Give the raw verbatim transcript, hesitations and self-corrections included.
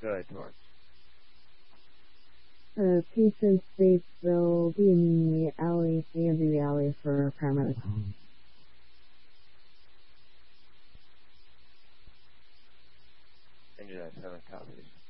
Go ahead, Torrance. Uh, patient space will be in the alley, the end of the alley for paramedics. Into that seven copies.